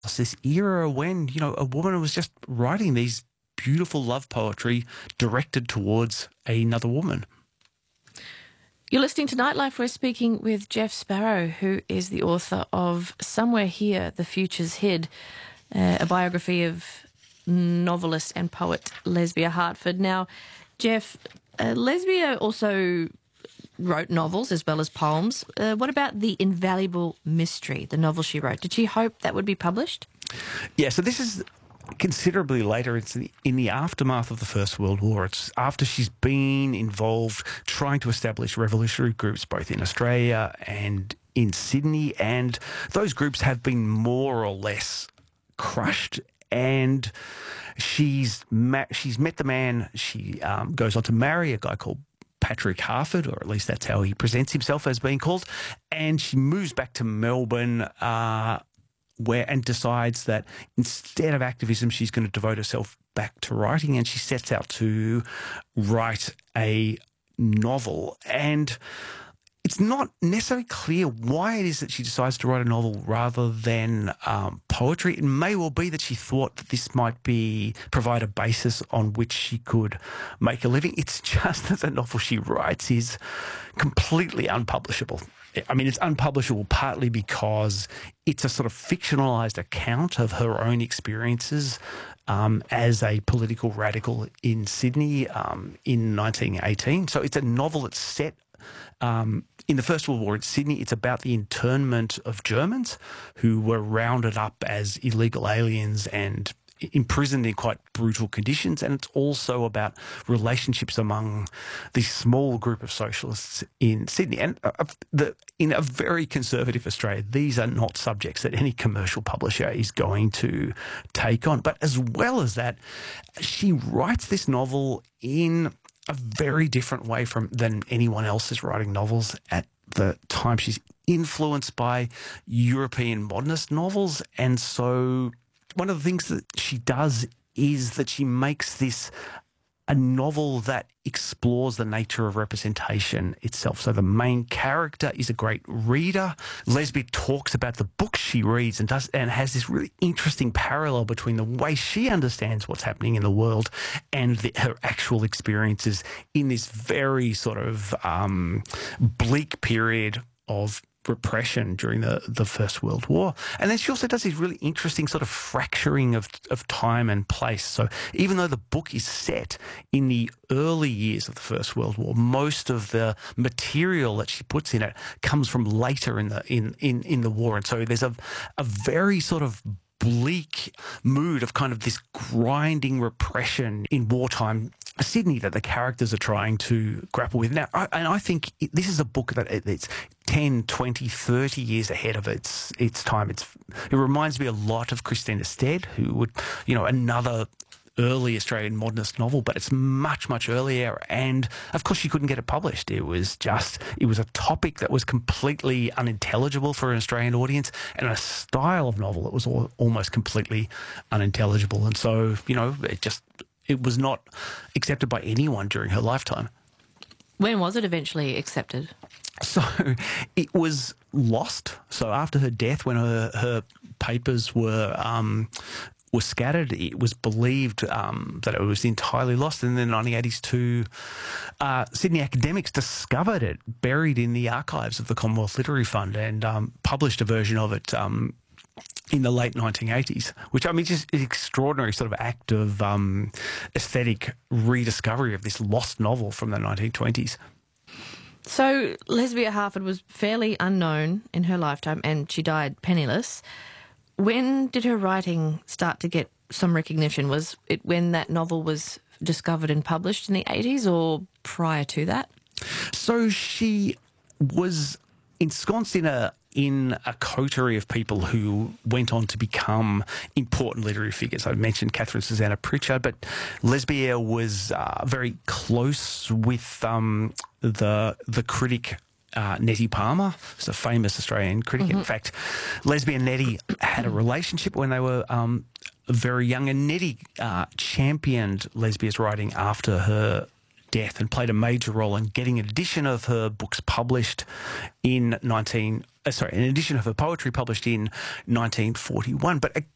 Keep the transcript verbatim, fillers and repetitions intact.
this era when, you know, a woman was just writing these beautiful love poetry directed towards another woman. You're listening to Nightlife. We're speaking with Jeff Sparrow, who is the author of Somewhere Here, The Future's Hid, uh, a biography of novelist and poet Lesbia Hartford. Now, Jeff, uh, Lesbia also wrote novels as well as poems. Uh, what about The Invaluable Mystery, the novel she wrote? Did she hope that would be published? Yeah, so this is considerably later. It's in the aftermath of the First World War. It's after she's been involved trying to establish revolutionary groups both in Australia and in Sydney, and those groups have been more or less crushed. And she's ma- she's met the man. She um, goes on to marry a guy called Patrick Harford, or at least that's how he presents himself as being called. And she moves back to Melbourne, uh, where and decides that instead of activism, she's going to devote herself back to writing, and she sets out to write a novel. And it's not necessarily clear why it is that she decides to write a novel rather than um, poetry. It may well be that she thought that this might be provide a basis on which she could make a living. It's just that the novel she writes is completely unpublishable. I mean, it's unpublishable partly because it's a sort of fictionalized account of her own experiences um, as a political radical in Sydney um, in nineteen eighteen. So it's a novel that's set um, in the First World War in Sydney. It's about the internment of Germans who were rounded up as illegal aliens and imprisoned in quite brutal conditions, and it's also about relationships among the small group of socialists in Sydney. And uh, the, in a very conservative Australia, these are not subjects that any commercial publisher is going to take on. But as well as that, she writes this novel in a very different way from than anyone else is writing novels at the time. She's influenced by European modernist novels, and so one of the things that she does is that she makes this a novel that explores the nature of representation itself. So the main character is a great reader. Lesbia talks about the books she reads and does and has this really interesting parallel between the way she understands what's happening in the world and the, her actual experiences in this very sort of um, bleak period of repression during the, the First World War. And then she also does this really interesting sort of fracturing of, of time and place. So even though the book is set in the early years of the First World War, most of the material that she puts in it comes from later in the in, in, in the war. And so there's a, a very sort of bleak mood of kind of this grinding repression in wartime Sydney that the characters are trying to grapple with. Now, I, and I think it, this is a book that it, it's ten, twenty, thirty years ahead of its its time. It's It reminds me a lot of Christina Stead, who would, you know, another early Australian modernist novel, but it's much, much earlier. And of course, she couldn't get it published. It was just, it was a topic that was completely unintelligible for an Australian audience, and a style of novel that was all, almost completely unintelligible. And so, you know, it just, it was not accepted by anyone during her lifetime. When was it eventually accepted? So it was lost. So after her death, when her, her papers were um, were scattered, it was believed um, that it was entirely lost. And in the nineteen eighties, two uh, Sydney academics discovered it buried in the archives of the Commonwealth Literary Fund and um, published a version of it um, in the late nineteen eighties, which, I mean, just an extraordinary sort of act of um, aesthetic rediscovery of this lost novel from the nineteen twenties. So Lesbia Hartford was fairly unknown in her lifetime, and she died penniless. When did her writing start to get some recognition? Was it when that novel was discovered and published in the eighties, or prior to that? So she was ensconced in a in a coterie of people who went on to become important literary figures. I mentioned Catherine Susanna Pritchard, but Lesbia was uh, very close with um, the the critic uh, Nettie Palmer, who's a famous Australian critic. Mm-hmm. In fact, Lesbia and Nettie had a relationship when they were um, very young, and Nettie uh, championed Lesbia's writing after her death and played a major role in getting an edition of her books published in nineteen uh, sorry, an edition of her poetry published in nineteen forty-one. But